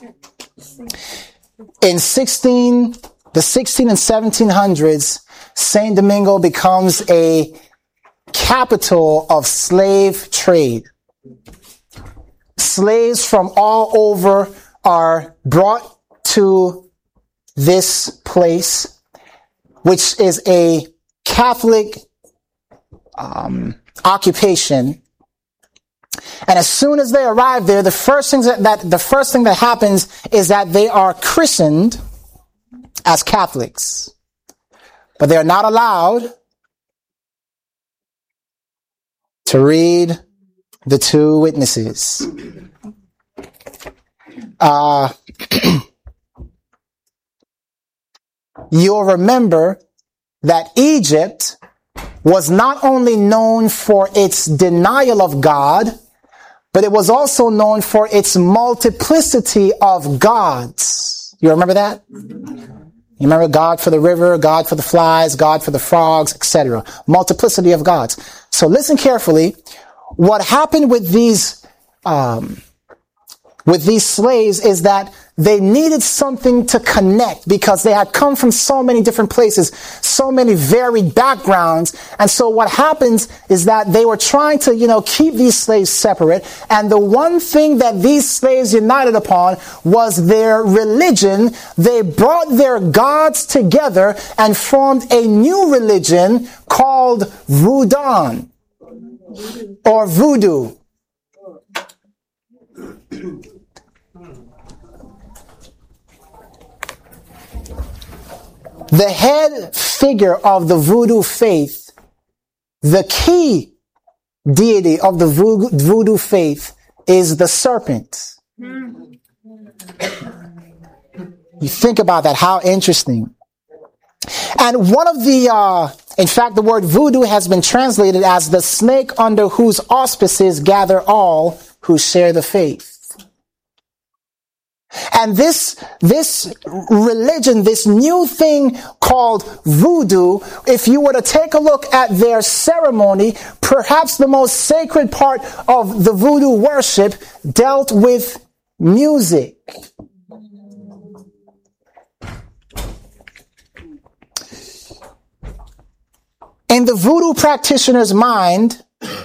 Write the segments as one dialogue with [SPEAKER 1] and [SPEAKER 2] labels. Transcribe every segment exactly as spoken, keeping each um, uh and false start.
[SPEAKER 1] In sixteen, the sixteen and seventeen hundreds, Saint Domingo becomes a capital of slave trade. Slaves from all over are brought to this place, which is a Catholic um, occupation. And as soon as they arrive there, the first thing that, that the first thing that happens is that they are christened as Catholics, but they are not allowed to read the two witnesses. Uh, you'll remember that Egypt was not only known for its denial of God, but it was also known for its multiplicity of gods. You remember that? You remember God for the river, God for the flies, God for the frogs, et cetera. Multiplicity of gods. So listen carefully. What happened with these, um, with these slaves is that they needed something to connect because they had come from so many different places, so many varied backgrounds. And so what happens is that they were trying to, you know, keep these slaves separate. And the one thing that these slaves united upon was their religion. They brought their gods together and formed a new religion called Voodoo or Voodoo. The head figure of the Voodoo faith, the key deity of the Voodoo faith is the serpent. You think about that, how interesting. And one of the, uh, in fact, the word voodoo has been translated as the snake under whose auspices gather all who share the faith. And this, this religion, this new thing called voodoo, if you were to take a look at their ceremony, perhaps the most sacred part of the voodoo worship dealt with music. In the voodoo practitioner's mind,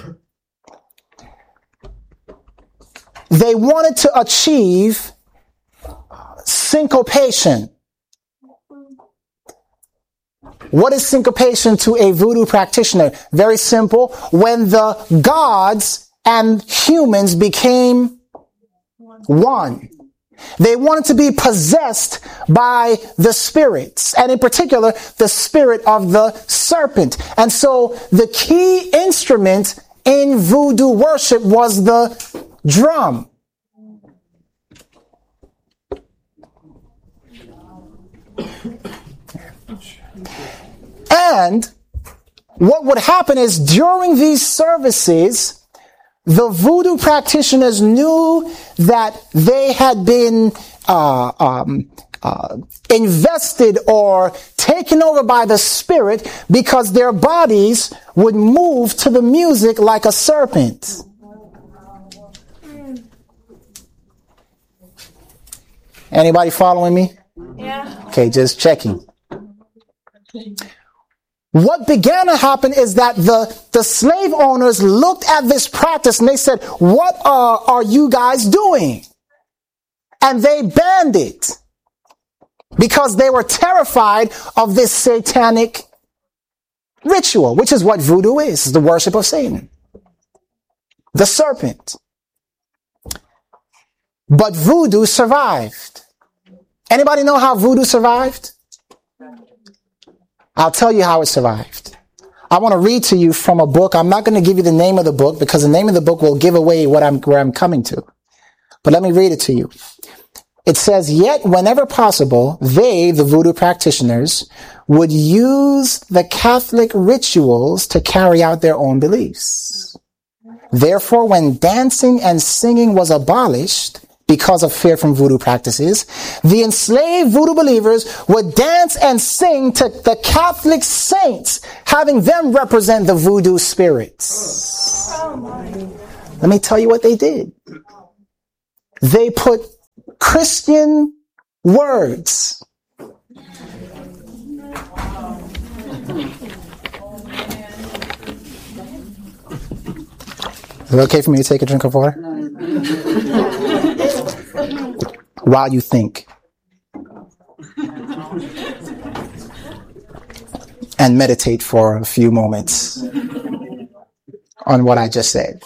[SPEAKER 1] they wanted to achieve syncopation. What is syncopation to a voodoo practitioner? Very simple. When the gods and humans became one. They wanted to be possessed by the spirits, and in particular, the spirit of the serpent. And so the key instrument in voodoo worship was the drum. And what would happen is during these services, the voodoo practitioners knew that they had been uh, um, uh, invested or taken over by the spirit because their bodies would move to the music like a serpent. Anybody following me?
[SPEAKER 2] Yeah.
[SPEAKER 1] Okay, just checking. What began to happen is that the, the slave owners looked at this practice and they said, what are, are you guys doing? And they banned it because they were terrified of this satanic ritual, which is what voodoo is, the worship of Satan, the serpent. But voodoo survived. Anybody know how voodoo survived? I'll tell you how it survived. I want to read to you from a book. I'm not going to give you the name of the book because the name of the book will give away what I'm, where I'm coming to. But let me read it to you. It says, yet whenever possible, they, the voodoo practitioners, would use the Catholic rituals to carry out their own beliefs. Therefore, when dancing and singing was abolished, because of fear from voodoo practices, the enslaved voodoo believers would dance and sing to the Catholic saints, having them represent the voodoo spirits. Let me tell you what they did. They put Christian words. Is it okay for me to take a drink of water? While you think. And meditate for a few moments on what I just said.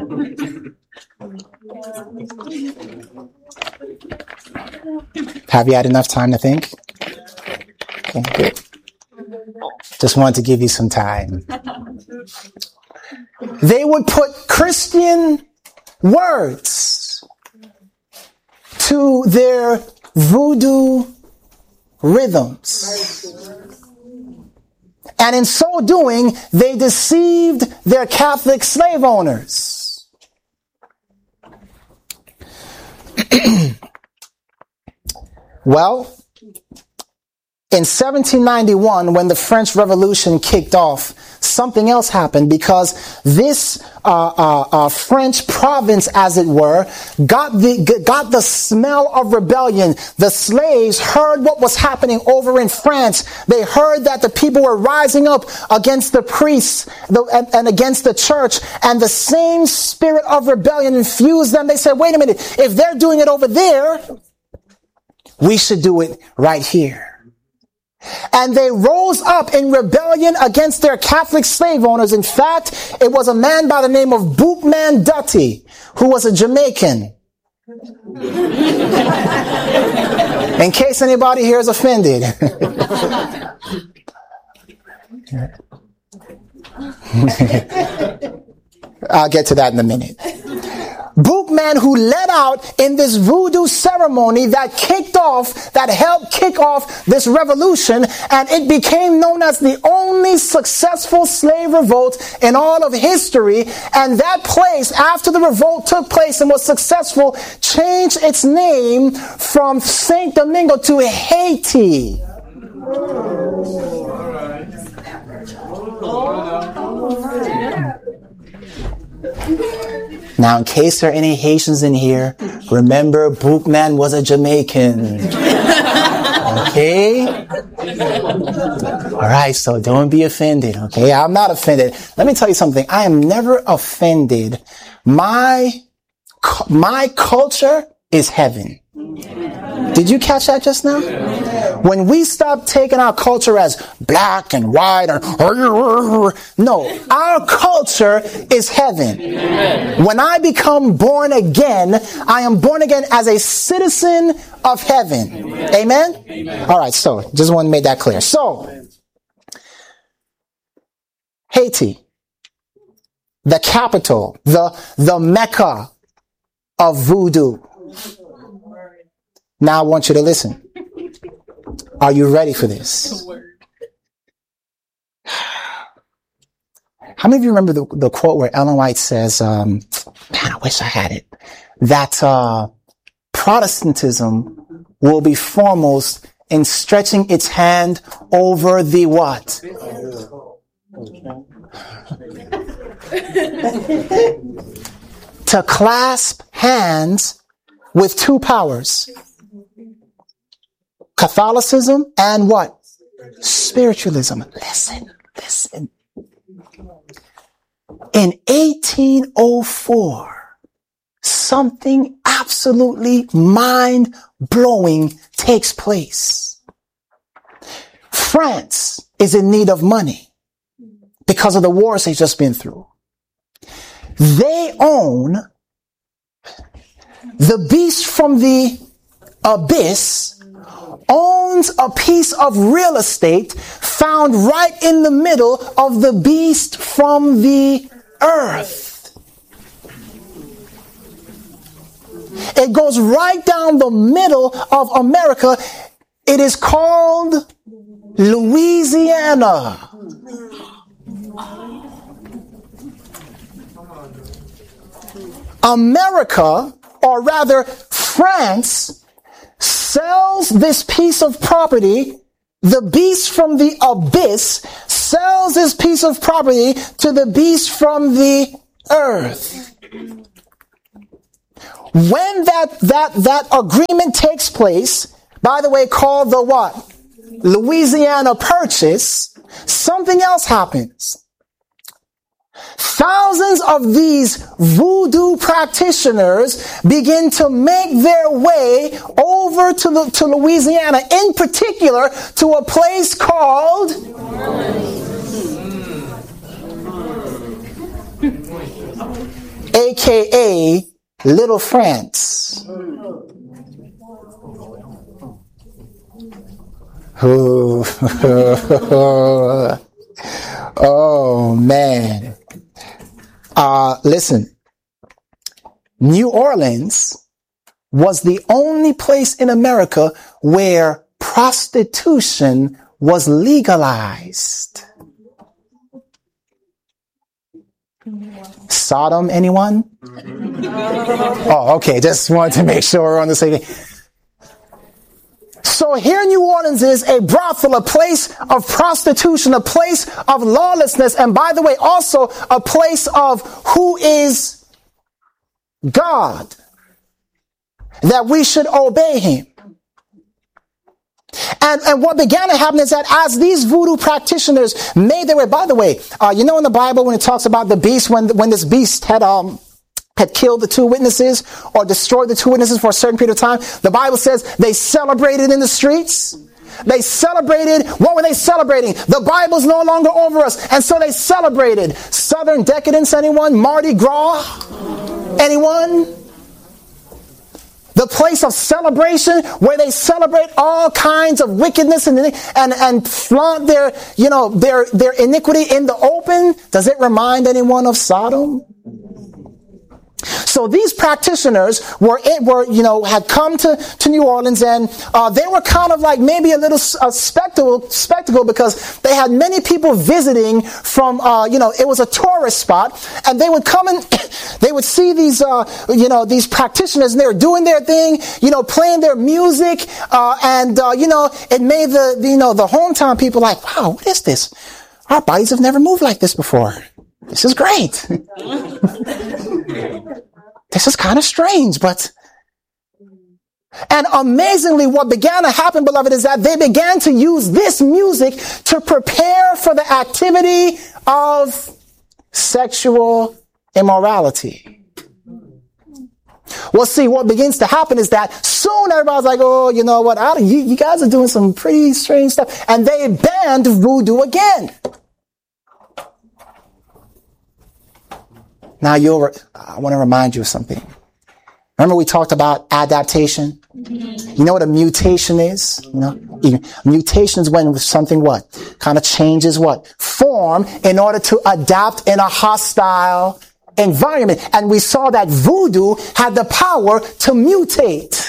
[SPEAKER 1] Have you had enough time to think? Okay, good. Just wanted to give you some time. They would put Christian words to their voodoo rhythms. And in so doing, they deceived their Catholic slave owners. Well, in seventeen ninety-one, when the French Revolution kicked off, something else happened, because this uh, uh, uh, French province, as it were, got the got the smell of rebellion. The slaves heard what was happening over in France. They heard that the people were rising up against the priests the, and, and against the church, and the same spirit of rebellion infused them. They said, wait a minute, if they're doing it over there, we should do it right here. And they rose up in rebellion against their Catholic slave owners. In fact, it was a man by the name of Boukman Dutty, who was a Jamaican. In case anybody here is offended. I'll get to that in a minute. Boukman, who led out in this voodoo ceremony that kicked off, that helped kick off this revolution, and it became known as the only successful slave revolt in all of history. And that place, after the revolt took place and was successful, changed its name from Saint Domingo to Haiti. Now, in case there are any Haitians in here, remember Boukman was a Jamaican. Okay? Alright, so don't be offended, okay? I'm not offended. Let me tell you something. I am never offended. My, my culture is heaven. Did you catch that just now? When we stop taking our culture as black and white, or, no, our culture is heaven. Amen. When I become born again, I am born again as a citizen of heaven. Amen? Amen? Amen. All right, so just want to make that clear. So, Haiti, the capital, the, the Mecca of voodoo. Now I want you to listen. Are you ready for this? How many of you remember the, the quote where Ellen White says, um, man, I wish I had it, that uh, Protestantism will be foremost in stretching its hand over the what? To clasp hands with two powers. Catholicism and what? Spiritualism. Listen, listen. In eighteen oh four, something absolutely mind-blowing takes place. France is in need of money because of the wars they've just been through. They own the beast from the abyss, owns a piece of real estate found right in the middle of the beast from the earth. It goes right down the middle of America. It is called Louisiana. America, or rather France, sells this piece of property, the beast from the abyss, sells this piece of property to the beast from the earth. When that, that, that agreement takes place, by the way, called the what? Louisiana Purchase, something else happens. Thousands of these voodoo practitioners begin to make their way over to, the, to Louisiana, in particular to a place called A K A Little France. Oh, man. Uh, listen, New Orleans was the only place in America where prostitution was legalized. Sodom, anyone? Oh, okay. Just wanted to make sure we're on the same thing. So here New Orleans is a brothel, a place of prostitution, a place of lawlessness, and by the way, also a place of who is God, that we should obey him. And, and what began to happen is that as these voodoo practitioners made their way, by the way, uh, you know in the Bible when it talks about the beast, when, when this beast had, um, had killed the two witnesses or destroyed the two witnesses for a certain period of time, the Bible says they celebrated in the streets. They celebrated. What were they celebrating? The Bible's no longer over us. And so they celebrated. Southern decadence, anyone? Mardi Gras? Anyone? The place of celebration where they celebrate all kinds of wickedness and, and, and flaunt their, you know, their, their iniquity in the open. Does it remind anyone of Sodom? So these practitioners were, were, you know, had come to, to New Orleans, and uh, they were kind of like maybe a little a spectacle, spectacle because they had many people visiting from, uh, you know, it was a tourist spot, and they would come and they would see these, uh, you know, these practitioners, and they were doing their thing, you know, playing their music, uh, and uh, you know, it made the, the, you know, the hometown people like, wow, what is this? Our bodies have never moved like this before. This is great. This is kind of strange, but... And amazingly, what began to happen, beloved, is that they began to use this music to prepare for the activity of sexual immorality. Well, see, what begins to happen is that soon everybody's like, oh, you know what, I, you, you guys are doing some pretty strange stuff. And they banned voodoo again. Now, you'll, I want to remind you of something. Remember we talked about adaptation? You know what a mutation is? You know, mutation is when something what? Kind of changes what? Form in order to adapt in a hostile environment. And we saw that voodoo had the power to mutate.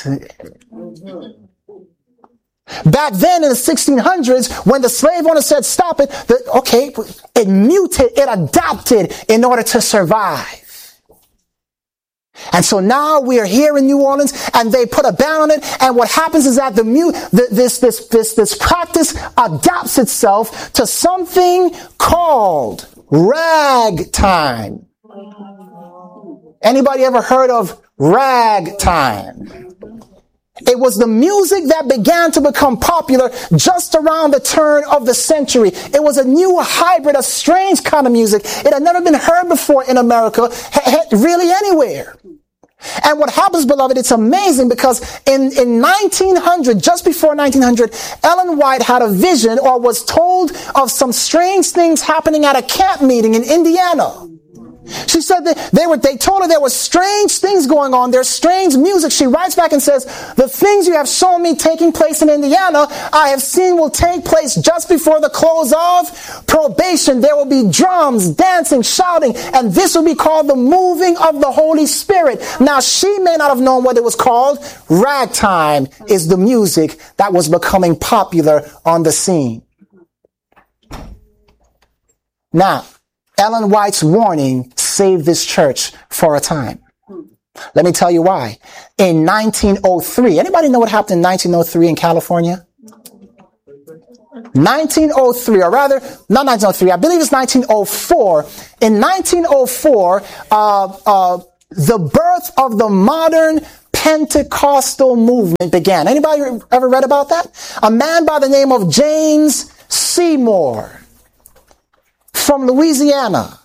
[SPEAKER 1] Back then in the sixteen hundreds, when the slave owner said stop it, the, okay, it mutated, it adapted in order to survive. And so now we are here in New Orleans, and they put a ban on it. And what happens is that the, mu- the this this this this practice adapts itself to something called ragtime. Anybody ever heard of ragtime? It was the music that began to become popular just around the turn of the century. It was a new hybrid, a strange kind of music. It had never been heard before in America, really anywhere. And what happens, beloved, it's amazing because in, in nineteen hundred, just before nineteen hundred, Ellen White had a vision or was told of some strange things happening at a camp meeting in Indiana. She said that they were, they told her there were strange things going on. There's strange music. She writes back and says, the things you have shown me taking place in Indiana, I have seen will take place just before the close of probation. There will be drums, dancing, shouting, and this will be called the moving of the Holy Spirit. Now, she may not have known what it was called. Ragtime is the music that was becoming popular on the scene. Now, Ellen White's warning saved this church for a time. Let me tell you why. In nineteen oh three, anybody know what happened in nineteen oh three in California? nineteen oh three, or rather, not nineteen oh three, I believe it's nineteen oh four. In nineteen oh four, uh, uh, the birth of the modern Pentecostal movement began. Anybody ever read about that? A man by the name of James Seymour from Louisiana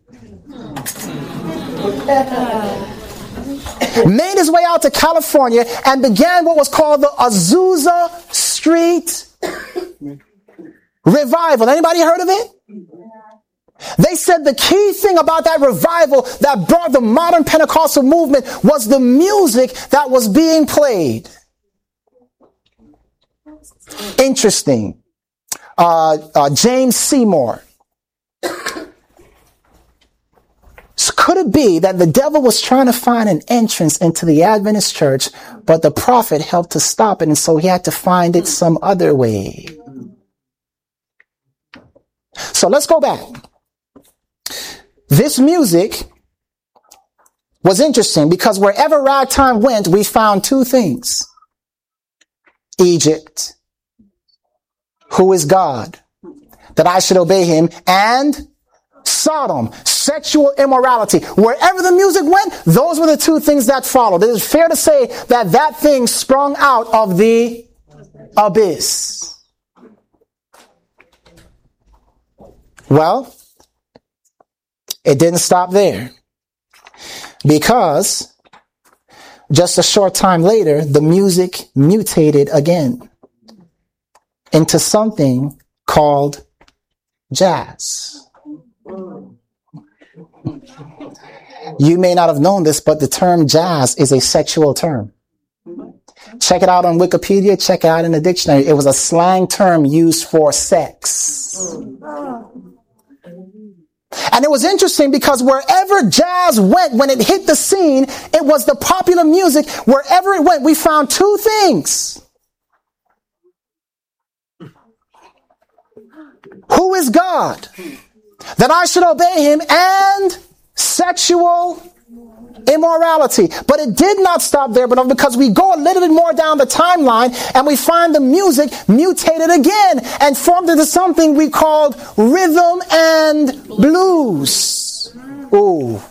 [SPEAKER 1] made his way out to California and began what was called the Azusa Street Revival. Anybody heard of it? They said the key thing about that revival that brought the modern Pentecostal movement was the music that was being played. Interesting. Uh, uh, James Seymour. So could it be that the devil was trying to find an entrance into the Adventist church, but the prophet helped to stop it, and so he had to find it some other way? So let's go back. This music was interesting because wherever ragtime went, we found two things. Egypt, who is God, that I should obey him, and Sodom, sexual immorality. Wherever the music went, those were the two things that followed. It is fair to say that that thing sprung out of the abyss. Well, it didn't stop there, because just a short time later, the music mutated again into something called jazz. You may not have known this, but the term jazz is a sexual term. Check it out on Wikipedia, check it out in the dictionary. It was a slang term used for sex. And it was interesting because wherever jazz went, when it hit the scene, it was the popular music. Wherever it went, we found two things. Who is God? That I should obey him, and sexual immorality. But it did not stop there, but because we go a little bit more down the timeline and we find the music mutated again and formed into something we called rhythm and blues. Ooh.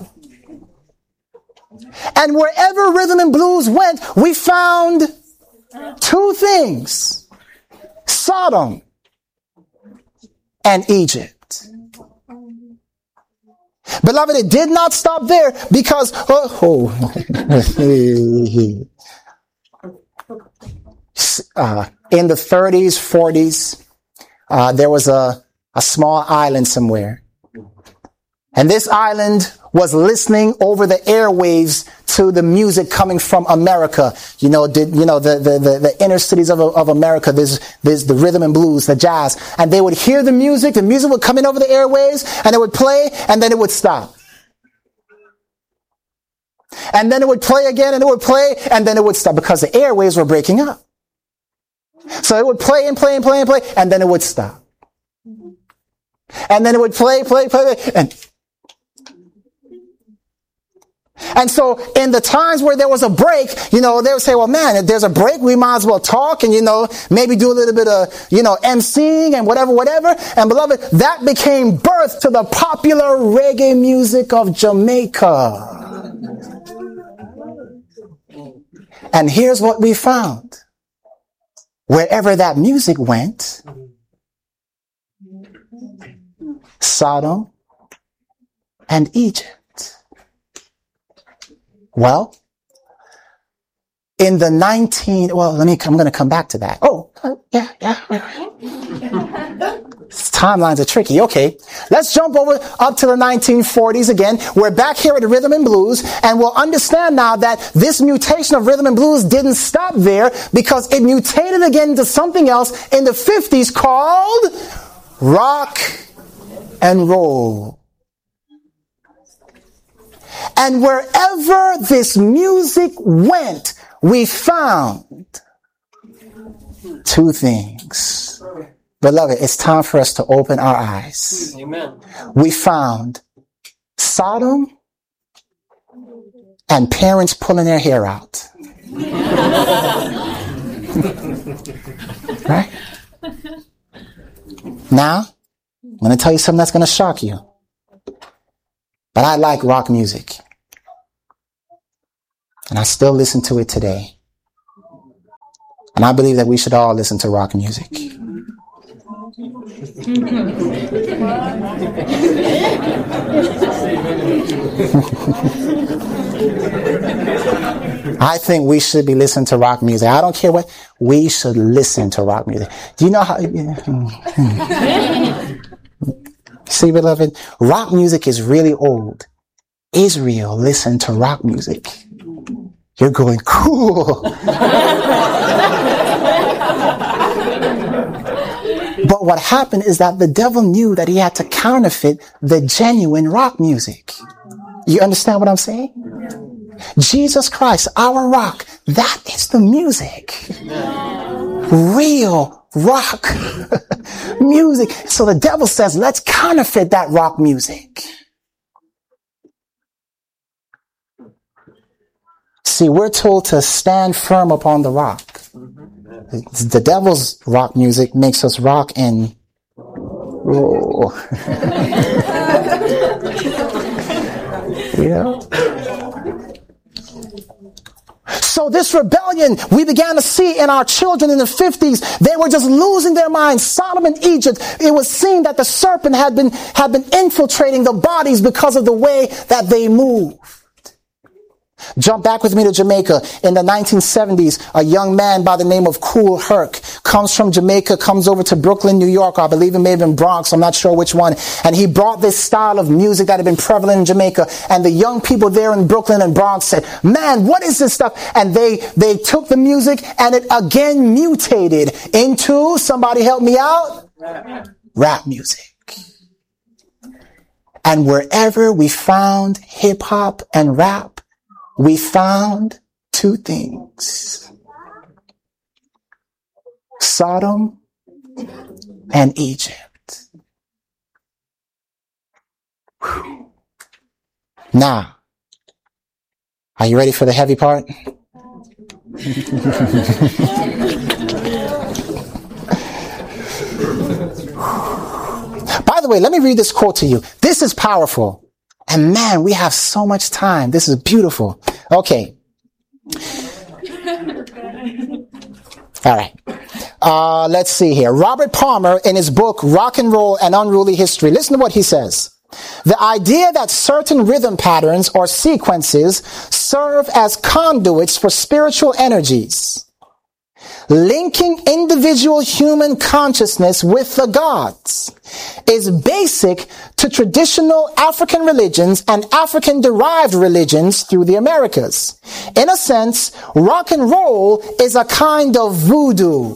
[SPEAKER 1] And wherever rhythm and blues went, we found two things: Sodom and Egypt. Beloved, it did not stop there, because oh, oh. uh, in the thirties, forties, uh, there was a, a small island somewhere. And this island was listening over the airwaves to the music coming from America. You know, did, you know, the, the, the, the inner cities of, of America, there's, there's the rhythm and blues, the jazz. And they would hear the music, the music would come in over the airwaves, and it would play, and then it would stop. And then it would play again, and it would play, and then it would stop, because the airwaves were breaking up. So it would play and play and play and play, and then it would stop. And then it would play, play, play, play, and And so in the times where there was a break, you know, they would say, well, man, if there's a break, we might as well talk and, you know, maybe do a little bit of, you know, emceeing and whatever, whatever. And beloved, that became birth to the popular reggae music of Jamaica. And here's what we found. Wherever that music went, Sodom and Egypt. Well, in the nineteen, well, let me, I'm going to come back to that. Oh, uh, yeah, yeah. Timelines are tricky. Okay. Let's jump over up to the nineteen forties again. We're back here at the rhythm and blues, and we'll understand now that this mutation of rhythm and blues didn't stop there, because it mutated again into something else in the fifties called rock and roll. And wherever this music went, we found two things. Beloved, it's time for us to open our eyes. Amen. We found Sodom and parents pulling their hair out. Right? Now, I'm going to tell you something that's going to shock you. But I like rock music. And I still listen to it today. And I believe that we should all listen to rock music. I think we should be listening to rock music. I don't care what. We should listen to rock music. Do you know how... See, beloved, rock music is really old. Israel listened to rock music. You're going, cool. But what happened is that the devil knew that he had to counterfeit the genuine rock music. You understand what I'm saying? Jesus Christ, our rock, that is the music. Real rock music. So the devil says, let's counterfeit that rock music. See, we're told to stand firm upon the rock. The devil's rock music makes us rock and roll. You know? So this rebellion we began to see in our children in the fifties, they were just losing their minds. Solomon, Egypt, it was seen that the serpent had been, had been infiltrating the bodies because of the way that they moved. Jump back with me to Jamaica. In the nineteen seventies, a young man by the name of Kool Herc comes from Jamaica, comes over to Brooklyn, New York. I believe it may have been Bronx. I'm not sure which one. And he brought this style of music that had been prevalent in Jamaica. And the young people there in Brooklyn and Bronx said, man, what is this stuff? And they, they took the music and it again mutated into, somebody help me out, rap music. And wherever we found hip hop and rap, we found two things: Sodom and Egypt. Whew. Now, are you ready for the heavy part? By the way, let me read this quote to you. This is powerful. And man, we have so much time. This is beautiful. Okay. All right. Uh, let's see here. Robert Palmer, in his book, Rock and Roll and Unruly History, listen to what he says. The idea that certain rhythm patterns or sequences serve as conduits for spiritual energies, linking individual human consciousness with the gods, is basic to traditional African religions and African-derived religions through the Americas. In a sense, rock and roll is a kind of voodoo.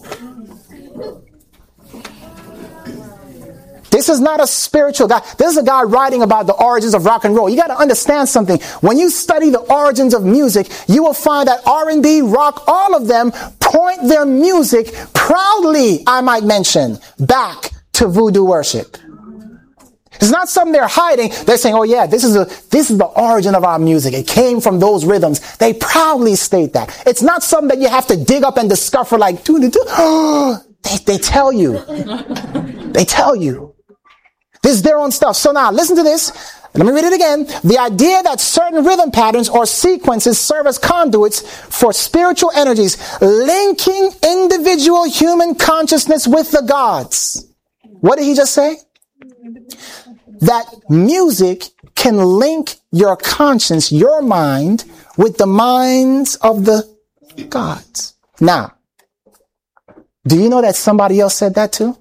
[SPEAKER 1] This is not a spiritual guy. This is a guy writing about the origins of rock and roll. You got to understand something. When you study the origins of music, you will find that R and B, rock, all of them point their music proudly, I might mention, back to voodoo worship. It's not something they're hiding. They're saying, oh yeah, this is a, this is the origin of our music. It came from those rhythms. They proudly state that. It's not something that you have to dig up and discover like, doo, doo, doo. they, they tell you. They tell you. This is their own stuff. So now, listen to this. Let me read it again. The idea that certain rhythm patterns or sequences serve as conduits for spiritual energies, linking individual human consciousness with the gods. What did he just say? That music can link your conscience, your mind, with the minds of the gods. Now, do you know that somebody else said that too?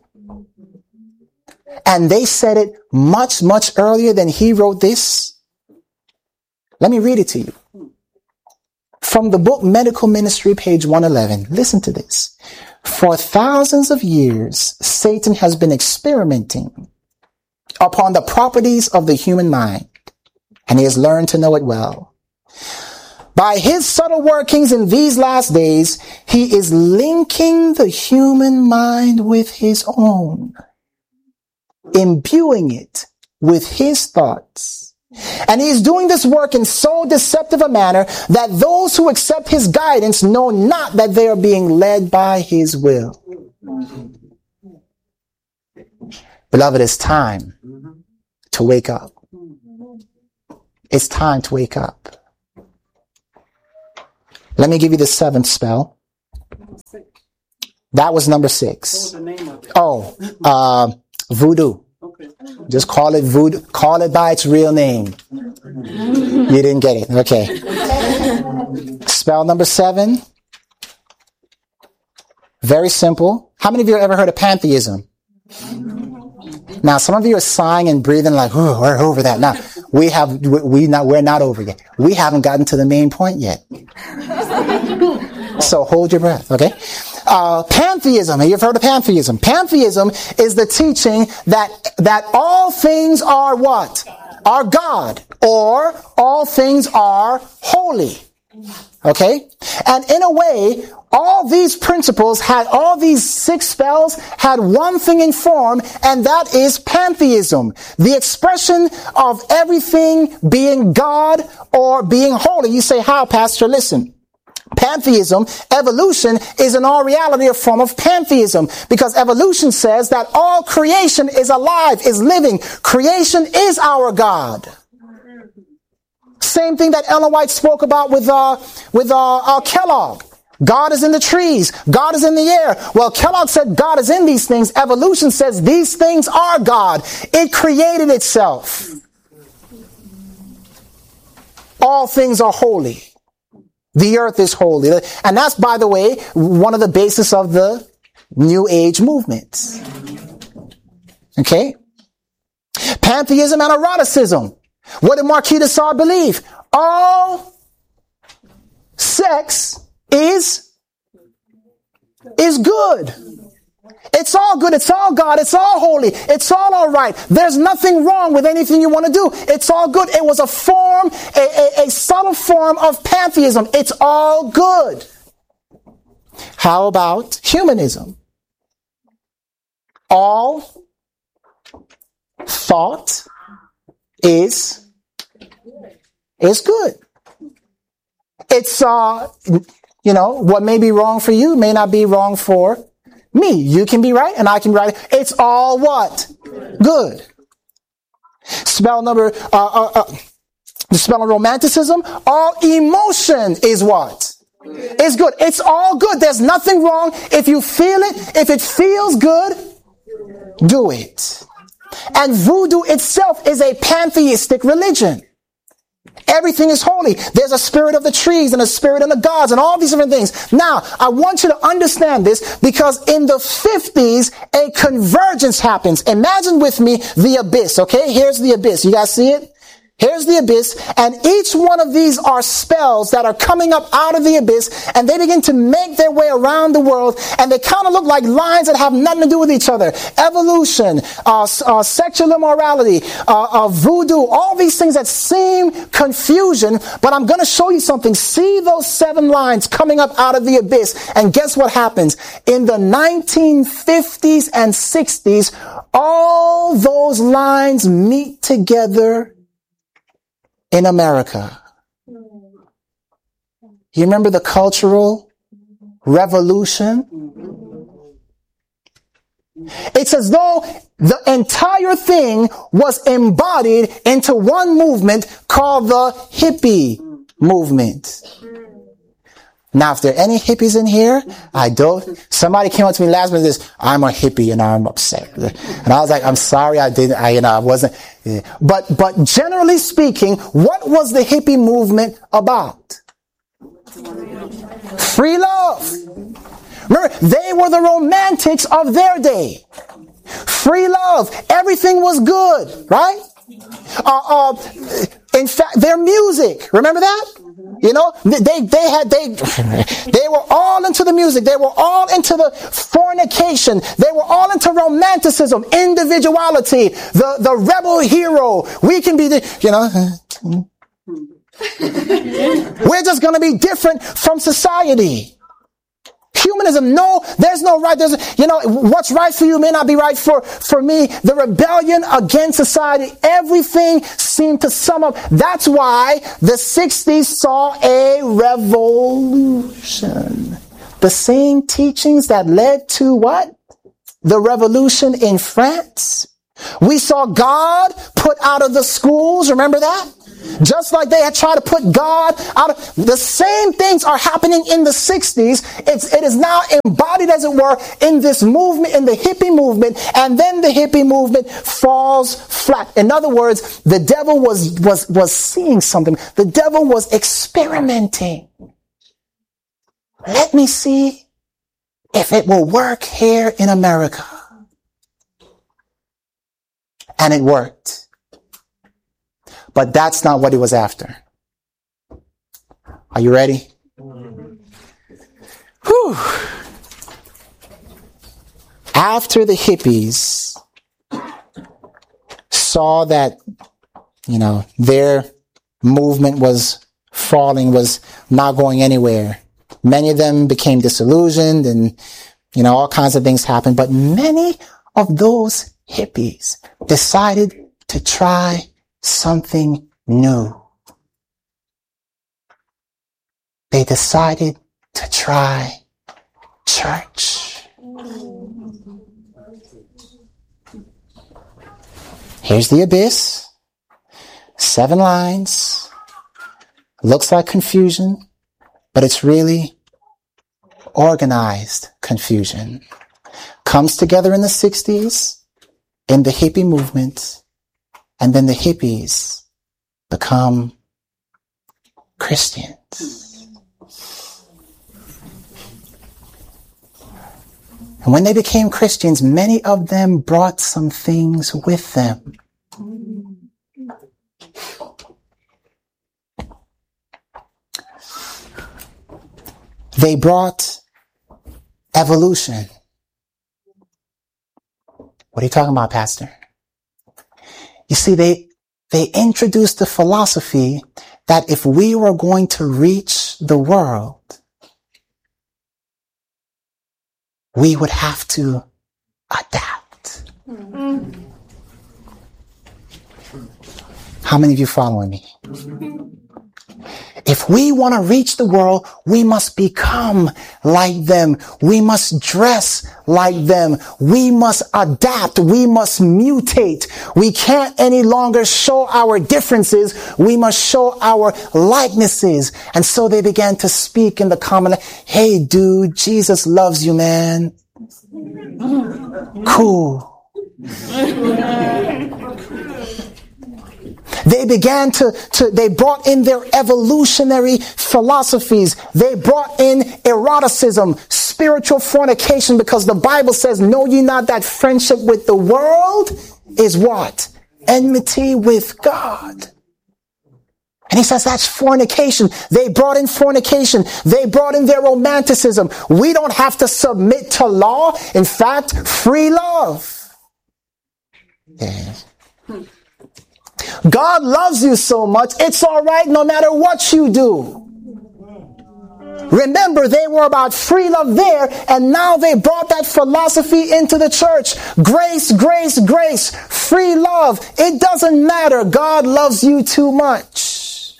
[SPEAKER 1] And they said it much, much earlier than he wrote this. Let me read it to you. From the book Medical Ministry, page one eleven. Listen to this. For thousands of years, Satan has been experimenting upon the properties of the human mind, and he has learned to know it well. By his subtle workings in these last days, he is linking the human mind with his own, imbuing it with his thoughts. And he is doing this work in so deceptive a manner that those who accept his guidance know not that they are being led by his will. Beloved, it's time to wake up. It's time to wake up. Let me give you the seventh spell. That was number six.
[SPEAKER 2] What was the name of it?
[SPEAKER 1] Oh, uh, voodoo.
[SPEAKER 2] Okay.
[SPEAKER 1] Just call it voodoo. Call it by its real name. You didn't get it. Okay. Spell number seven. Very simple. How many of you have ever heard of pantheism? Now, some of you are sighing and breathing like, oh, we're over that. Now, we have, we, we not, we're not over yet. We haven't gotten to the main point yet. So hold your breath, okay? Uh, pantheism. You've heard of pantheism. Pantheism is the teaching that, that all things are what? Are God, or all things are holy. Okay? And in a way, all these principles had, all these six spells had one thing in form, and that is pantheism. The expression of everything being God or being holy. You say, how, Pastor? Listen. Pantheism, evolution, is in all reality a form of pantheism, because evolution says that all creation is alive, is living. Creation is our God. Same thing that Ellen White spoke about with uh, with uh, uh, Kellogg. God is in the trees. God is in the air. Well, Kellogg said God is in these things. Evolution says these things are God. It created itself. All things are holy. The earth is holy. And that's, by the way, one of the basis of the New Age movement. Okay? Pantheism and eroticism. What did Marquis de Sade believe? All sex is, is good. It's all good. It's all God. It's all holy. It's all all right. There's nothing wrong with anything you want to do. It's all good. It was a form, a, a, a subtle form of pantheism. It's all good. How about humanism? All thought is, is good. It's, uh, you know, what may be wrong for you may not be wrong for me. You can be right and I can be right. It's all what? Good. Spell number, uh, uh, uh, the spell of romanticism. All emotion is what? It's good. It's all good. There's nothing wrong. If you feel it, if it feels good, do it. And voodoo itself is a pantheistic religion. Everything is holy. There's a spirit of the trees and a spirit of the gods and all these different things. Now, I want you to understand this, because in the fifties, a convergence happens. Imagine with me the abyss, okay? Here's the abyss. You guys see it? Here's the abyss, and each one of these are spells that are coming up out of the abyss, and they begin to make their way around the world, and they kind of look like lines that have nothing to do with each other. Evolution, uh, uh, sexual immorality, uh, uh, voodoo, all these things that seem confusion, but I'm going to show you something. See those seven lines coming up out of the abyss, and guess what happens? In the nineteen fifties and sixties, all those lines meet together in America. You remember the Cultural Revolution? It's as though the entire thing was embodied into one movement called the hippie movement. Now, if there are any hippies in here, I don't, somebody came up to me last minute and says, I'm a hippie and I'm upset. And I was like, I'm sorry, I didn't, I, you know, I wasn't. Yeah. But, but generally speaking, what was the hippie movement about? Free love. Remember, they were the romantics of their day. Free love. Everything was good, right? Uh, uh, in fact, their music, remember that? You know, they, they had, they, they were all into the music. They were all into the fornication. They were all into romanticism, individuality, the, the rebel hero. We can be the, you know, we're just going to be different from society. Humanism, no, there's no right. There's, you know, what's right for you may not be right for, for me. The rebellion against society, everything seemed to sum up. That's why the sixties saw a revolution. The same teachings that led to what? The revolution in France. We saw God put out of the schools. Remember that? Just like they had tried to put God out of, the same things are happening in the sixties. It's, it is now embodied, as it were, in this movement, in the hippie movement, and then the hippie movement falls flat. In other words, the devil was, was, was seeing something. The devil was experimenting. Let me see if it will work here in America. And it worked. But that's not what he was after. Are you ready? Whew. After the hippies saw that, you know, their movement was falling, was not going anywhere, many of them became disillusioned and, you know, all kinds of things happened. But many of those hippies decided to try something new. They decided to try church. Here's the abyss. Seven lines. Looks like confusion, but it's really organized confusion. Comes together in the sixties, in the hippie movement, and then the hippies become Christians. And when they became Christians, many of them brought some things with them. They brought evolution. What are you talking about, Pastor? You see, they, they introduced the philosophy that if we were going to reach the world, we would have to adapt. Mm-hmm. How many of you following me? If we want to reach the world, we must become like them. We must dress like them. We must adapt. We must mutate. We can't any longer show our differences. We must show our likenesses. And so they began to speak in the common, hey dude, Jesus loves you, man. Cool. They began to, to, they brought in their evolutionary philosophies. They brought in eroticism, spiritual fornication, because the Bible says, know ye not that friendship with the world is what? Enmity with God. And he says that's fornication. They brought in fornication. They brought in their romanticism. We don't have to submit to law. In fact, free love. Yes. God loves you so much, it's all right no matter what you do. Remember, they were about free love there, and now they brought that philosophy into the church. Grace, grace, grace, free love. It doesn't matter. God loves you too much.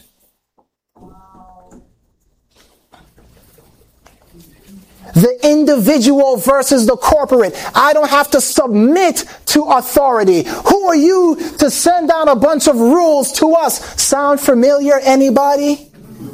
[SPEAKER 1] The individual versus the corporate. I don't have to submit to authority. Who are you to send down a bunch of rules to us? Sound familiar, anybody?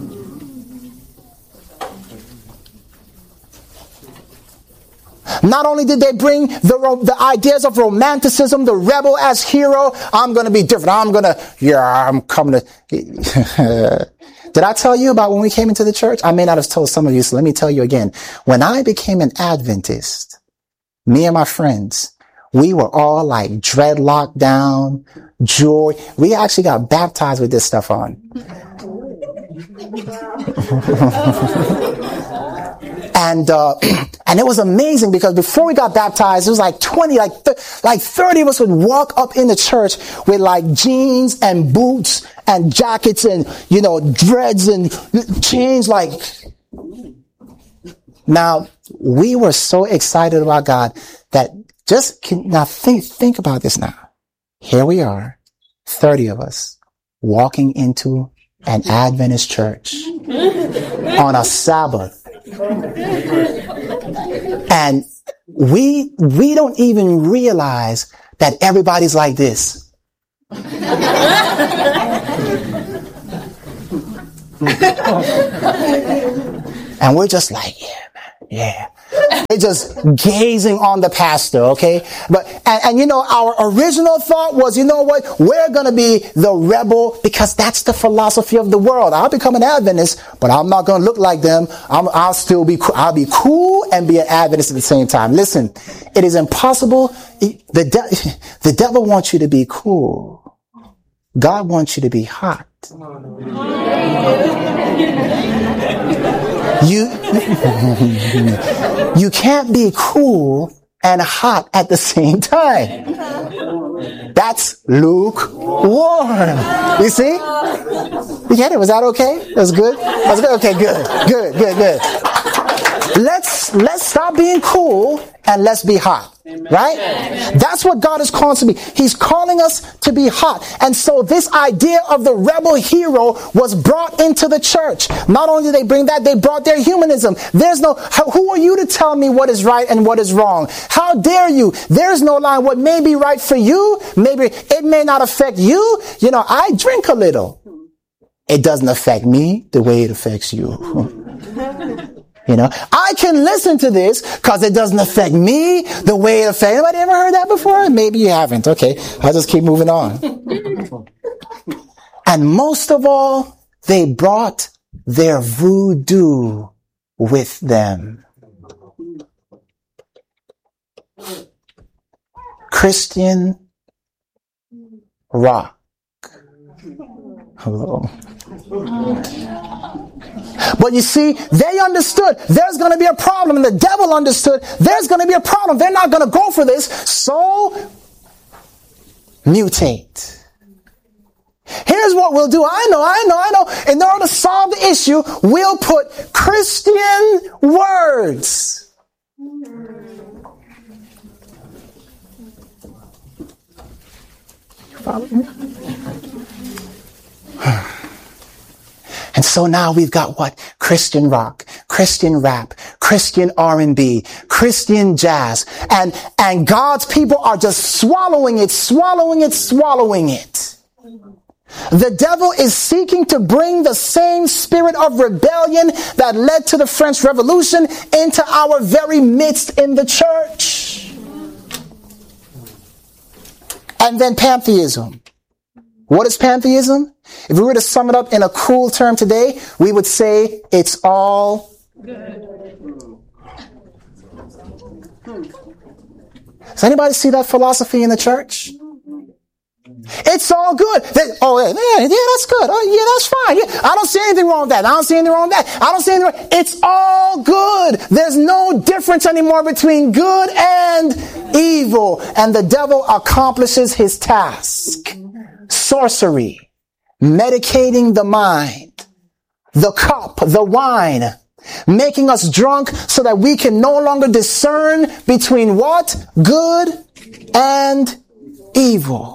[SPEAKER 1] Not only did they bring the, the ideas of romanticism, the rebel as hero. I'm going to be different. I'm going to, yeah, I'm coming to... Did I tell you about when we came into the church? I may not have told some of you, so let me tell you again. When I became an Adventist, me and my friends, we were all like dreadlocked down, joy. We actually got baptized with this stuff on. And, uh, and it was amazing because before we got baptized, it was like twenty, like, th- like thirty of us would walk up in the church with like jeans and boots and jackets and, you know, dreads and chains. Like, now we were so excited about God that just can, now think, think about this now. Here we are, thirty of us walking into an Adventist church on a Sabbath. And we we don't even realize that everybody's like this. And we're just like, yeah, man, yeah. We're just gazing on the pastor, okay? But, and, and you know, our original thought was, you know what? We're going to be the rebel because that's the philosophy of the world. I'll become an Adventist, but I'm not going to look like them. I'm, I'll still be, I'll be cool and be an Adventist at the same time. Listen, it is impossible. The, de- the devil wants you to be cool. God wants you to be hot. You, you can't be cool and hot at the same time. That's lukewarm. You see? You get it? Was that okay? That was good? That was good? Okay, good. Good, good, good. Let's, let's stop being cool and let's be hot. Right? That's what God is calling us to be. He's calling us to be hot. And so this idea of the rebel hero was brought into the church. Not only did they bring that, they brought their humanism. There's no, who are you to tell me what is right and what is wrong? How dare you? There's no line. What may be right for you, maybe it may not affect you. You know, I drink a little. It doesn't affect me the way it affects you. You know, I can listen to this because it doesn't affect me the way it affects. Anybody ever heard that before? Maybe you haven't. Okay, I'll just keep moving on. And most of all, they brought their voodoo with them. Christian rock. Hello. But you see, they understood there's going to be a problem, and the devil understood there's going to be a problem. They're not going to go for this, so mutate. Here's what we'll do. I know, I know, I know. In order to solve the issue, we'll put Christian words. You follow me? And so now we've got what? Christian rock, Christian rap, Christian R and B, Christian jazz. And, and God's people are just swallowing it, swallowing it, swallowing it. The devil is seeking to bring the same spirit of rebellion that led to the French Revolution into our very midst in the church. And then pantheism. What is pantheism? If we were to sum it up in a cool term today, we would say it's all good. Does anybody see that philosophy in the church? It's all good. They, oh, yeah, yeah, that's good. Oh, yeah, that's fine. Yeah, I don't see anything wrong with that. I don't see anything wrong with that. I don't see anything wrong. It's all good. There's no difference anymore between good and evil. And the devil accomplishes his task. Sorcery, medicating the mind, the cup, the wine, making us drunk so that we can no longer discern between what? Good and evil.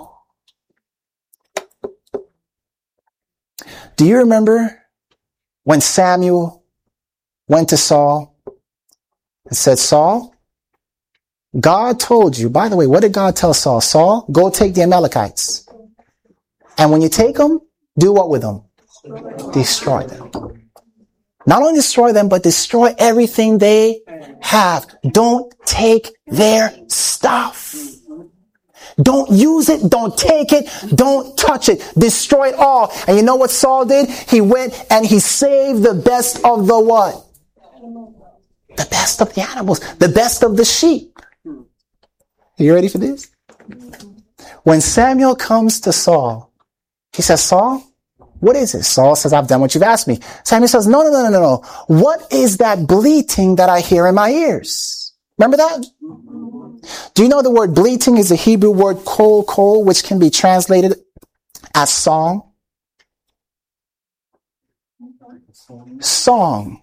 [SPEAKER 1] Do you remember when Samuel went to Saul and said, Saul, God told you, by the way, what did God tell Saul? Saul, go take the Amalekites. And when you take them, do what with them? Destroy them. Not only destroy them, but destroy everything they have. Don't take their stuff. Don't use it. Don't take it. Don't touch it. Destroy it all. And you know what Saul did? He went and he saved the best of the what? The best of the animals. The best of the sheep. Are you ready for this? When Samuel comes to Saul, he says, Saul, what is it? Saul says, I've done what you've asked me. Samuel says, no, no, no, no, no. What is that bleating that I hear in my ears? Remember that? Do you know the word bleating is the Hebrew word kol kol, which can be translated as song? Song.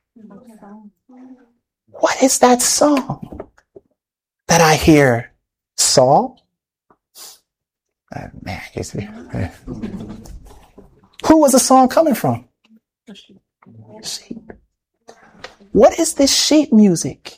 [SPEAKER 1] What is that song that I hear, Saul? Uh, man, uh, who was the song coming from? Sheep. What is this sheep music?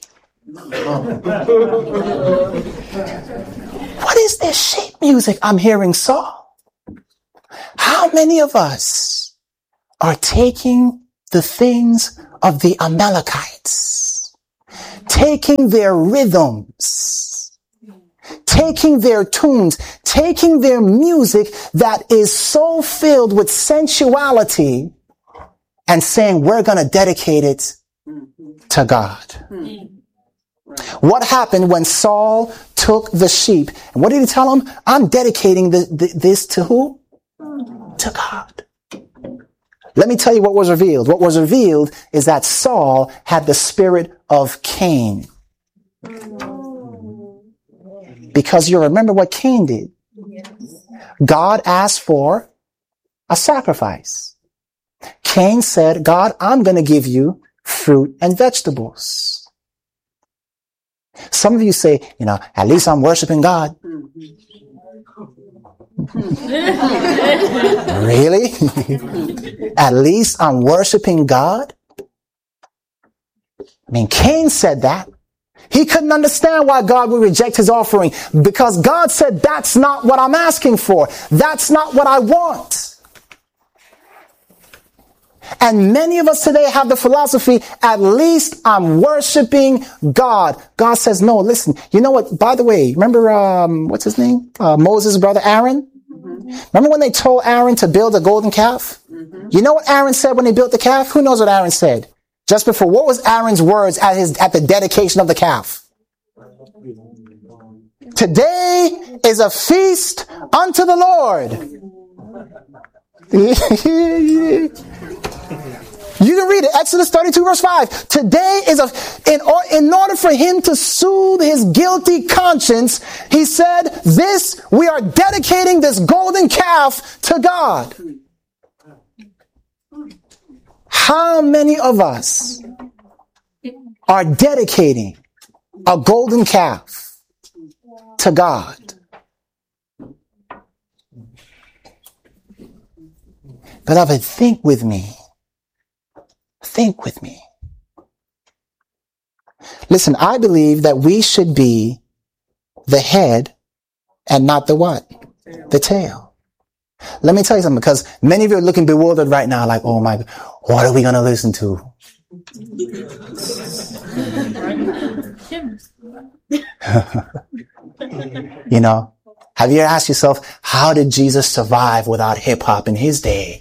[SPEAKER 1] What is this sheep music I'm hearing, Saul? How many of us are taking the things of the Amalekites, taking their rhythms, taking their tunes, taking their music that is so filled with sensuality, and saying, we're going to dedicate it to God. What happened when Saul took the sheep? And what did he tell him? I'm dedicating the, the, this to who? To God. Let me tell you what was revealed. What was revealed is that Saul had the spirit of Cain. Because you remember what Cain did. God asked for a sacrifice. Cain said, God, I'm going to give you fruit and vegetables. Some of you say, you know, at least I'm worshiping God. Really? At least I'm worshiping God? I mean, Cain said that. He couldn't understand why God would reject his offering, because God said, that's not what I'm asking for. That's not what I want. And many of us today have the philosophy, at least I'm worshiping God. God says, no, listen, you know what? By the way, remember, um, what's his name? Uh, Moses' brother Aaron? Mm-hmm. Remember when they told Aaron to build a golden calf? Mm-hmm. You know what Aaron said when he built the calf? Who knows what Aaron said? Just before, what was Aaron's words at his, at the dedication of the calf? Today is a feast unto the Lord. You can read it, Exodus thirty-two verse five. Today is a, in, in order for him to soothe his guilty conscience, he said, this, we are dedicating this golden calf to God. How many of us are dedicating a golden calf to God? Beloved, think with me. Think with me. Listen, I believe that we should be the head and not the what? The tail. Let me tell you something, because many of you are looking bewildered right now, like, oh my God, what are we going to listen to? You know, have you ever asked yourself, how did Jesus survive without hip-hop in his day?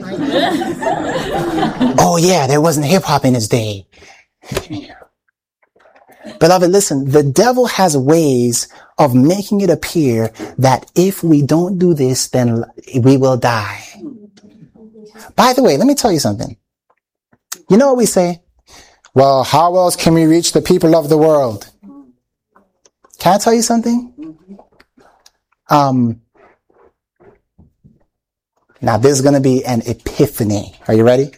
[SPEAKER 1] Oh yeah, there wasn't hip-hop in his day. Beloved, listen, the devil has ways of making it appear that if we don't do this, then we will die. By the way, let me tell you something. You know what we say? Well, how else can we reach the people of the world? Can I tell you something? Um, now this is going to be an epiphany. Are you ready?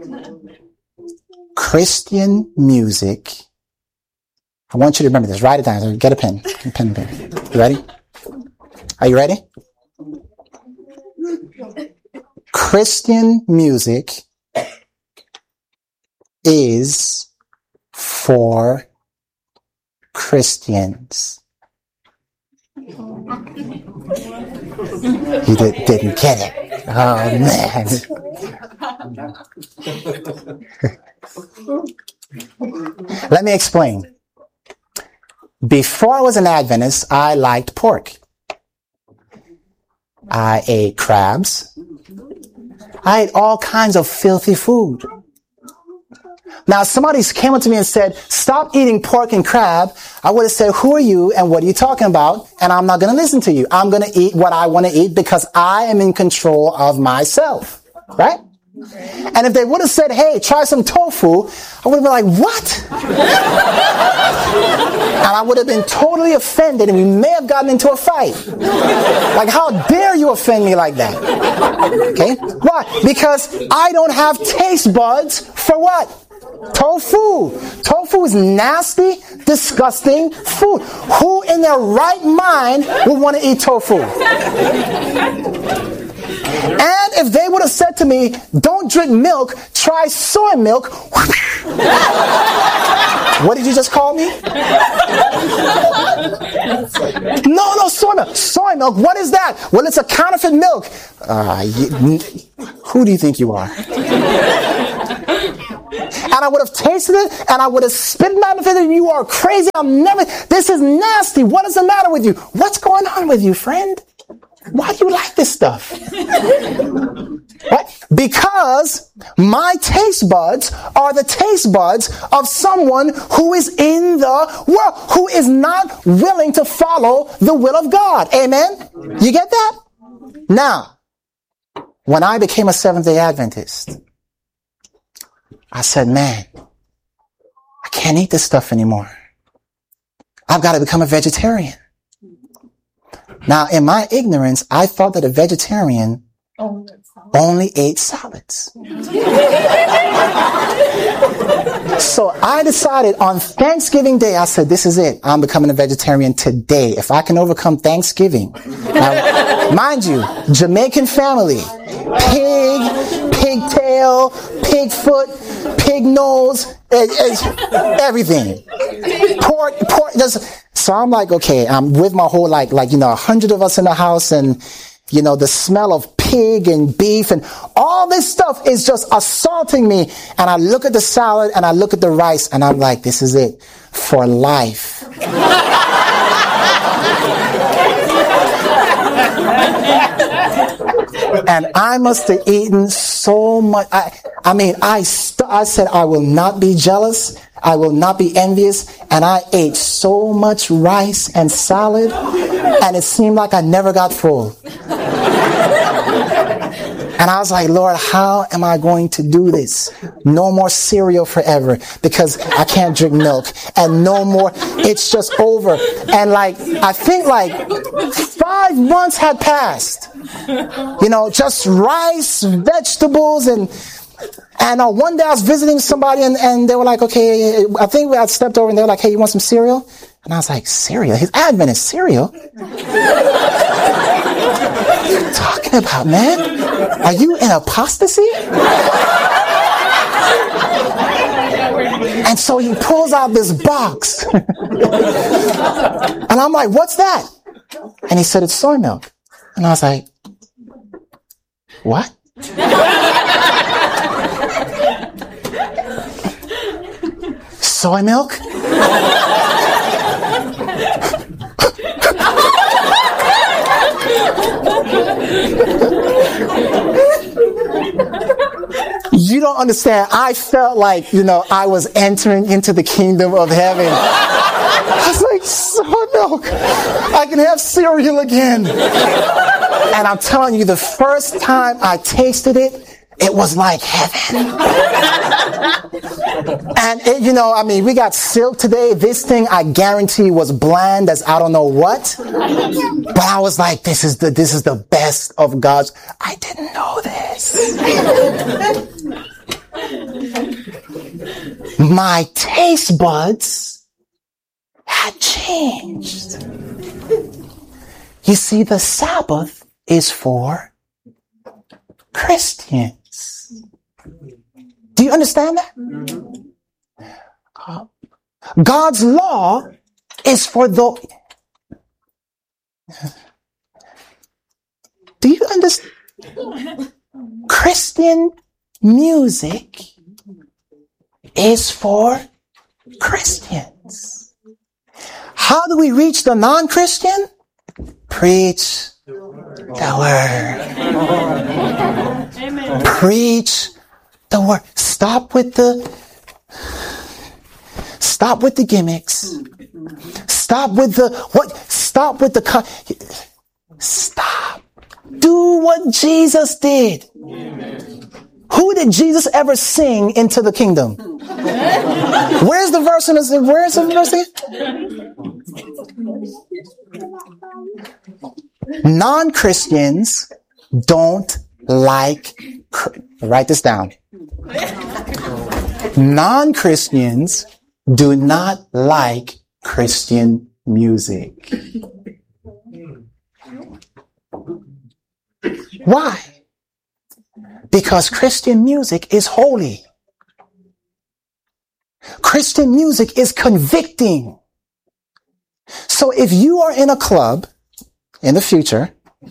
[SPEAKER 1] Christian music. I want you to remember this. Write it down. Get a pen. Get a pen, pen. You ready? Are you ready? Christian music is for Christians. You did, didn't get it. Oh, man. Let me explain. Before I was an Adventist, I liked pork. I ate crabs. I ate all kinds of filthy food. Now, if somebody came up to me and said, stop eating pork and crab, I would have said, who are you and what are you talking about? And I'm not going to listen to you. I'm going to eat what I want to eat because I am in control of myself. Right? And if they would have said, hey, try some tofu, I would have been like, what? And I would have been totally offended, and we may have gotten into a fight. Like, how dare you offend me like that? Okay? Why? Because I don't have taste buds for what? Tofu. Tofu is nasty, disgusting food. Who in their right mind would want to eat tofu? And if they would have said to me, don't drink milk, try soy milk. What did you just call me? No, no, soy milk. Soy milk, what is that? Well, it's a counterfeit milk. Uh, you, who do you think you are? And I would have tasted it, and I would have spit it out of it, and you are crazy. I'm never, this is nasty. What is the matter with you? What's going on with you, friend? Why do you like this stuff? Right? Because my taste buds are the taste buds of someone who is in the world, who is not willing to follow the will of God. Amen? You get that? Now, when I became a Seventh-day Adventist, I said, man, I can't eat this stuff anymore. I've got to become a vegetarian. Now, in my ignorance, I thought that a vegetarian only ate salads. So I decided on Thanksgiving Day, I said, this is it. I'm becoming a vegetarian today. If I can overcome Thanksgiving. Now, mind you, Jamaican family, pig, pigtail, pig foot, pig nose, everything. Pork, pork, just, so I'm like, okay, I'm with my whole, like, like, you know, a hundred of us in the house, and, you know, the smell of pig and beef and all this stuff is just assaulting me. And I look at the salad and I look at the rice and I'm like, this is it for life. And I must have eaten so much. I, I mean, I, st- I said, I will not be jealous. I will not be envious. And I ate so much rice and salad, and it seemed like I never got full. And I was like, Lord, how am I going to do this? No more cereal forever because I can't drink milk. And no more, it's just over. And like, I think like five months had passed. You know, just rice, vegetables, and and uh, one day I was visiting somebody, and, and they were like, okay, I think we had stepped over, and they were like, hey, you want some cereal? And I was like, cereal? His Adventist cereal? What are you talking about, man? Are you in apostasy? And so he pulls out this box. And I'm like, what's that? And he said, it's soy milk. And I was like, what? Soy milk? You don't understand. I felt like, you know, I was entering into the kingdom of heaven. I was like, soy milk. I can have cereal again. And I'm telling you, the first time I tasted it, it was like heaven. And it, you know, I mean, we got silk today. This thing, I guarantee, was bland as I don't know what. But I was like, this is the this is the best of God's. I didn't know this. My taste buds had changed. You see, the Sabbath is for Christians. Do you understand that? Uh, God's law is for the... Do you understand? Christian music is for Christians. How do we reach the non-Christian? Preach the word. Amen. Preach the word. Stop with the stop with the gimmicks. Stop with the what? Stop with the stop. Do what Jesus did. Amen. Who did Jesus ever sing into the kingdom? Where's the verse in this? Where's the verse in? Non-Christians don't like, write this down. Non-Christians do not like Christian music. Why? Because Christian music is holy. Christian music is convicting. So if you are in a club in the future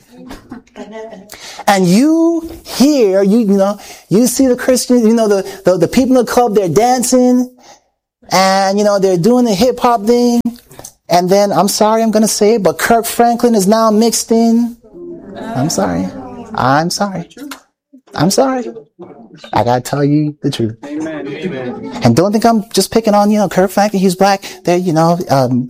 [SPEAKER 1] and you hear, you, you know, you see the Christian, you know, the, the, the people in the club, they're dancing and, you know, they're doing the hip hop thing. And then, I'm sorry, I'm going to say it, but Kirk Franklin is now mixed in. I'm sorry. I'm sorry. I'm sorry. I got to tell you the truth. Amen. Amen. And don't think I'm just picking on, you know, Kirk Franklin. He's black. There, you know, um,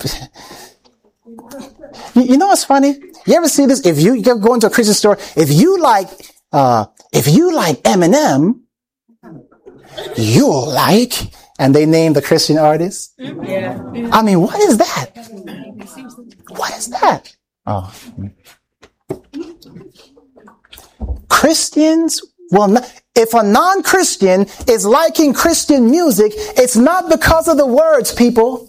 [SPEAKER 1] you, you know what's funny? You ever see this? If you go into a Christian store, if you like, uh, if you like Eminem, you'll like, and they name the Christian artist. Yeah. I mean, what is that? What is that? Oh. Christians will not, if a non-Christian is liking Christian music, it's not because of the words, people.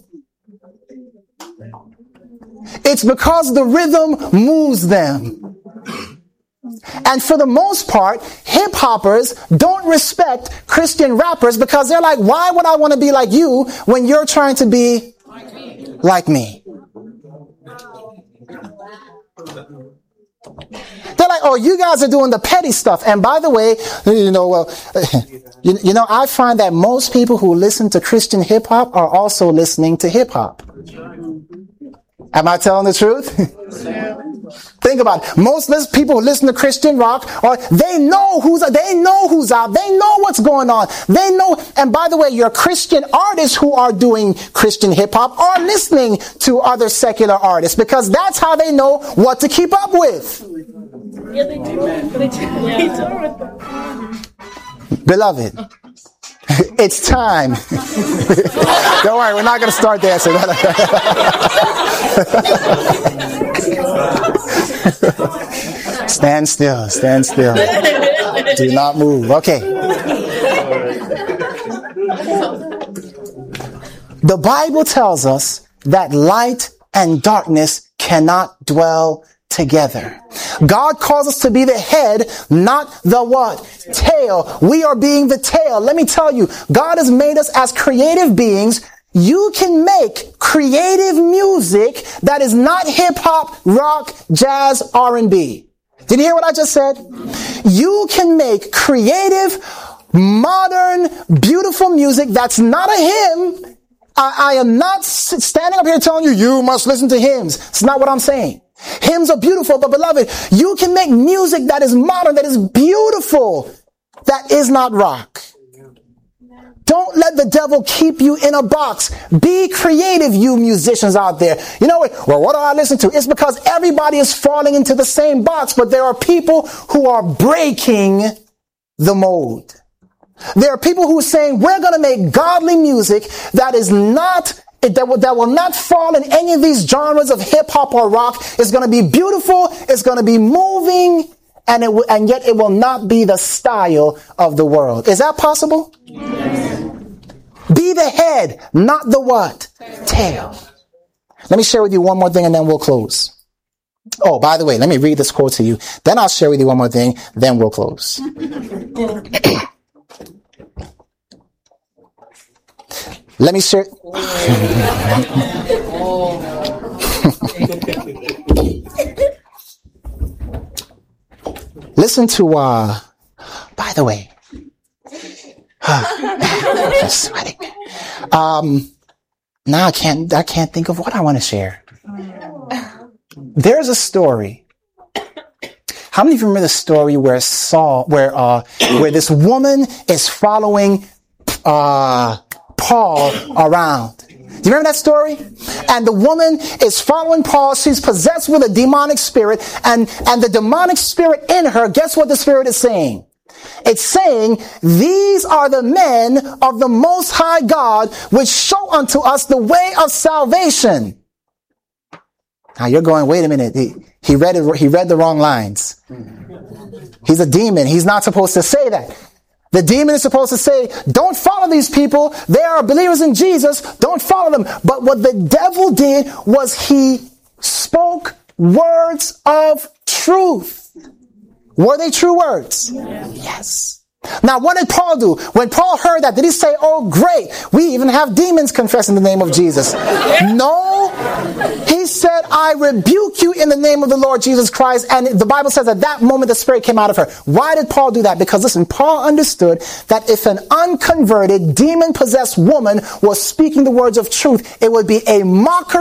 [SPEAKER 1] It's because the rhythm moves them. And for the most part, hip-hoppers don't respect Christian rappers because they're like, why would I want to be like you when you're trying to be like me? They're like, oh, you guys are doing the petty stuff. And by the way, you know, well, you, you know, I find that most people who listen to Christian hip-hop are also listening to hip-hop. Am I telling the truth? Think about it. Most people who listen to Christian rock, or they know who's they know who's out. They know what's going on. They know. And by the way, your Christian artists who are doing Christian hip hop are listening to other secular artists because that's how they know what to keep up with.
[SPEAKER 2] Yeah, they do. They do.
[SPEAKER 1] Beloved, it's time. Don't worry, we're not going to start dancing. Stand still, stand still. Do not move. Okay. The Bible tells us that light and darkness cannot dwell together. God calls us to be the head, not the what? Tail. We are being the tail. Let me tell you, God has made us as creative beings. You can make creative music that is not hip hop, rock, jazz, R and B. Did you hear what I just said? You can make creative, modern, beautiful music that's not a hymn. I, I am not standing up here telling you, you must listen to hymns. It's not what I'm saying. Hymns are beautiful, but beloved, you can make music that is modern, that is beautiful, that is not rock. Don't let the devil keep you in a box. Be creative, you musicians out there. You know what? Well, what do I listen to? It's because everybody is falling into the same box, but there are people who are breaking the mold. There are people who are saying, we're going to make godly music that is not That will, that will not fall in any of these genres of hip hop or rock. It's going to be beautiful. It's going to be moving, and it will, and yet it will not be the style of the world. Is that possible? Yes. Be the head, not the what? Tail. Let me share with you one more thing, and then we'll close. Oh, by the way, let me read this quote to you. Then I'll share with you one more thing. Then we'll close. Let me share. Listen to, uh, by the way, I'm sweating. Um, now I can't, I can't think of what I want to share. There's a story. How many of you remember the story where Saul, where, uh, where this woman is following, uh, Paul around? Do you remember that story? And the woman is following Paul. She's possessed with a demonic spirit, and, and the demonic spirit in her, guess what the spirit is saying? It's saying, these are the men of the Most High God, which show unto us the way of salvation. Now you're going, wait a minute. He, he read it, he read the wrong lines. He's a demon. He's not supposed to say that. The demon is supposed to say, don't follow these people. They are believers in Jesus. Don't follow them. But what the devil did was he spoke words of truth. Were they true words?
[SPEAKER 2] Yeah.
[SPEAKER 1] Yes. Now, what did Paul do? When Paul heard that, did he say, oh, great, we even have demons confessing the name of Jesus? No. He said, I rebuke you in the name of the Lord Jesus Christ. And the Bible says at that moment the Spirit came out of her. Why did Paul do that? Because, listen, Paul understood that if an unconverted, demon-possessed woman was speaking the words of truth, it would be a mockery